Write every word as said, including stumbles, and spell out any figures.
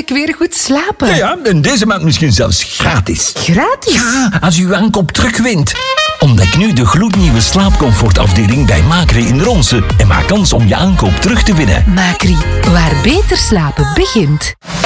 ik weer goed slapen. Ja, ja, en deze maand misschien zelfs gratis. Gratis? Ja, als u uw aankoop terugwint. Ontdek nu de gloednieuwe slaapcomfortafdeling bij Macri in Ronse en maak kans om je aankoop terug te winnen. Macri, waar beter slapen begint.